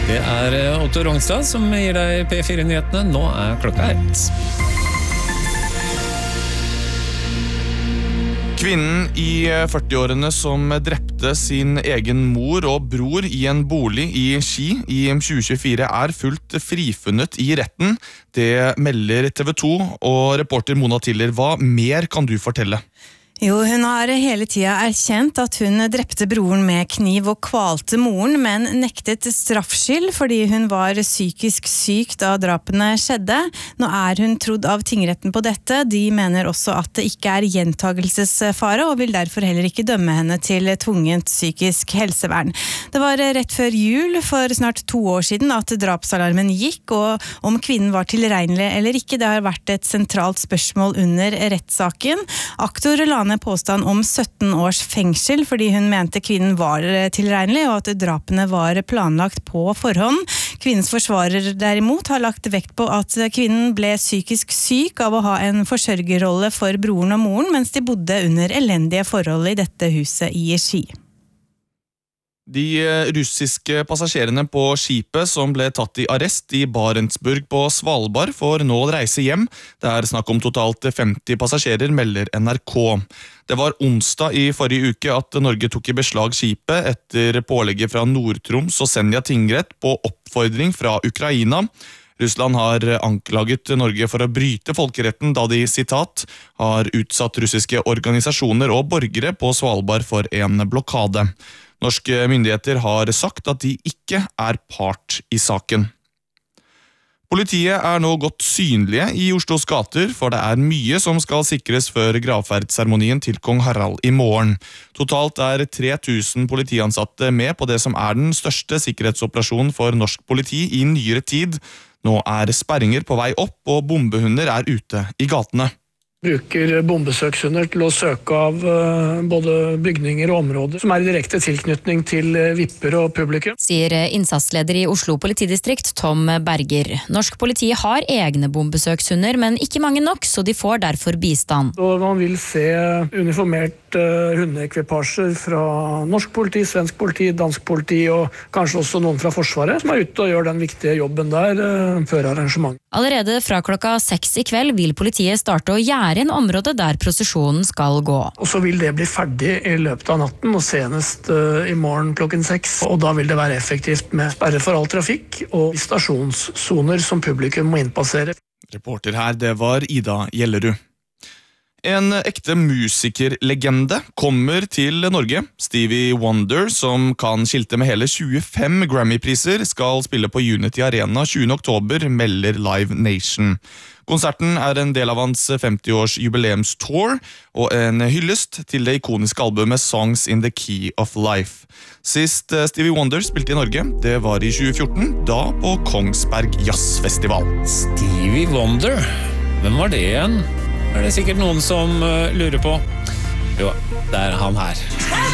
Det Otto Rongstad som gir deg P4-nyhetene. Nå klokka 1. Kvinnen i 40-årene som drepte sin egen mor og bror i en bolig i Ski i 2024 fullt frifunnet i retten. Det melder TV 2, og reporter Mona Tiller, hva mer kan du fortelle? Jo, hun har hele tiden erkjent at hun drepte broren med kniv og kvalte moren, men nektet straffskyld fordi hun var psykisk syk da drapene skjedde. Nå hun trodd av tingretten på dette. De mener også at det ikke gjentagelsesfare, og vil derfor heller ikke dømme henne til tvungent psykisk helsevern. Det var rett før jul for snart 2 år siden at drapsalarmen gikk, og om kvinnen var tilregnelig eller ikke, det har vært et sentralt spørsmål under rettssaken. Aktor la ned påstand om 17 års fengsel fordi hun mente kvinnen var tilregnelig og at drapene var planlagt på forhånd. Kvinnens forsvarer derimot har lagt vekt på at kvinnen ble psykisk syk av å ha en forsørgerrolle for broren og moren mens de bodde under elendige forhold i dette huset i Ski. De russiske passasjerene på skipet som ble tatt i arrest i Barentsburg på Svalbard får nå reise hjem. Det snakk om totalt 50 passasjerer, melder NRK. Det var onsdag i forrige uke at Norge tok i beslag skipet etter pålegget fra Nord-Troms og Senja tingrett på oppfordring fra Ukraina. Russland har anklaget Norge for å bryte folkeretten da de, sitat, har utsatt russiske organisasjoner og borgere på Svalbard for en blokade. Norske myndigheter har sagt at de ikke part i saken. Politiet nå godt synlige i Oslos gater, for det mye som skal sikres før gravferdsseremonien til kong Harald i morgen. Totalt 3000 politiansatte med på det som den største sikkerhetsoperasjonen for norsk politi i nyere tid. Nå sperringer på vei opp, og bombehunder ute i gatene. Bruker bombesøkshunder til å søke av både bygninger og områder som i direkte tilknytning til vipper og publikum. Sier innsatsleder i Oslo politidistrikt Tom Berger. Norsk politi har egne bombesøkshunder, men ikke mange nok, så de får derfor bistand. Og man vil se uniformert hundeekvipasjer fra norsk politi, svensk politi, dansk politi og kanskje også noen fra Forsvaret som ute og gjør den viktige jobben der før arrangement. Allerede fra klokka 6 i kveld vil politiet starte å gjerde inn området der prosesjonen skal gå. Og så vil det bli ferdig i løpet av natten og senest i morgen klokken 6. Og da vil det være effektivt med sperre for all trafikk og stasjonssoner som publikum må innpassere. Reporter her, det var Ida Gjellerud. En ekte musikerlegende kommer til Norge. Stevie Wonder, som kan skilte med hele 25 Grammy-priser, skal spille på Unity Arena 20. oktober, melder Live Nation. Konserten en del av hans 50-års jubileumstour, og en hyllest til det ikoniske albumet Songs in the Key of Life. Sist Stevie Wonder spilte i Norge, det var i 2014, da på Kongsberg Jazzfestival. Stevie Wonder? Hvem var det igjen? Det sikkert noen som lurer på. Jo, det han her.